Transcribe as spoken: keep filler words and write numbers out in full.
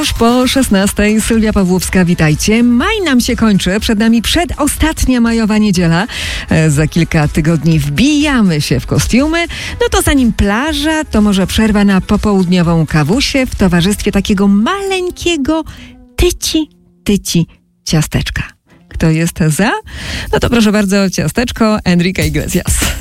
Już po szesnastej. Sylwia Pawłowska, witajcie. Maj nam się kończy, przed nami przedostatnia majowa niedziela. E, za kilka tygodni wbijamy się w kostiumy. No to zanim plaża, to może przerwa na popołudniową kawusię w towarzystwie takiego maleńkiego tyci, tyci ciasteczka. Kto jest za? No to proszę bardzo, ciasteczko Enrique Iglesias.